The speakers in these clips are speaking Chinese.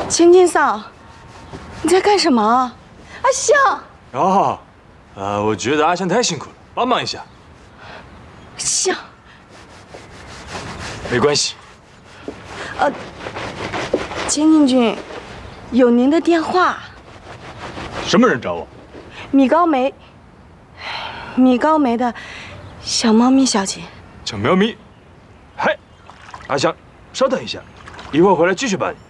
千金桑，你在干什么？阿香。 哦，我觉得阿香太辛苦了，帮忙一下。 香。 没关系。 千金君，有您的电话。 什么人找我？ 米高梅的小猫咪小姐。 小喵咪。嗨，阿香，稍等一下，一会儿回来继续帮你。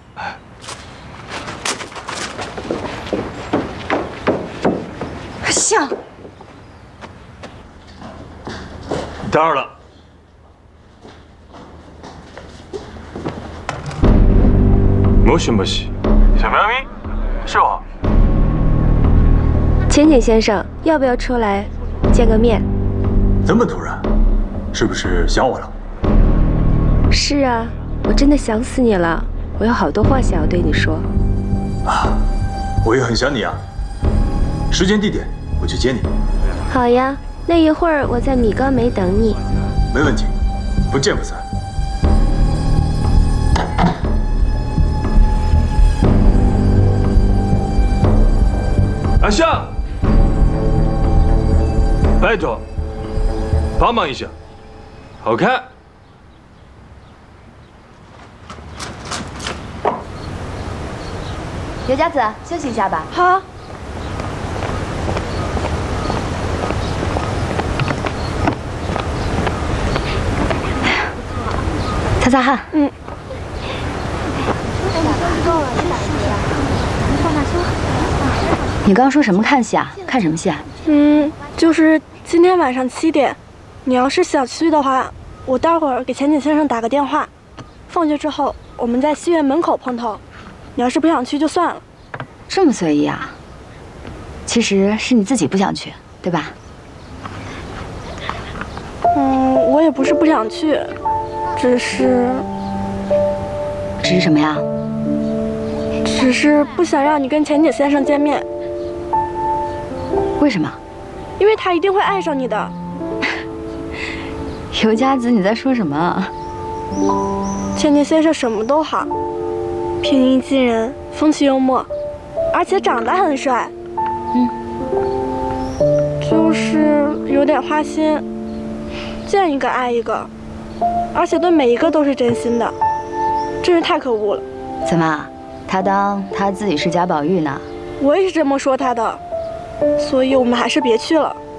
阿香。 打扰了。もしもし，小喵咪，是我。 浅井先生，要不要出来见个面？ 这么突然，是不是想我了？ 是啊，我真的想死你了，我有好多话想要对你说。 啊，我也很想你啊。时间地点，我去接你。 好呀，那一会儿我在米高梅等你。 没问题，不见不散。 阿香，拜托，帮忙一下，好看。 刘佳子，休息一下吧。 好。 擦擦汗。 嗯。 你刚刚说什么看戏啊？看什么戏啊？ 就是今天晚上7点，你要是想去的话，我待会儿给浅井先生打个电话，放学之后我们在戏院门口碰头。你要是不想去就算了。 这么随意啊？其实是你自己不想去，对吧？ 我也不是不想去，只是什么呀？ 只是不想让你跟浅井先生见面。 为什么？ 因为他一定会爱上你的。 尤佳子，你在说什么？ 浅井先生什么都好，平易近人，风趣幽默，而且长得很帅。就是有点花心，见一个爱一个，而且对每一个都是真心的，真是太可恶了。 怎么？他当他自己是贾宝玉呢？ 我也是这么说他的，所以我们还是别去了。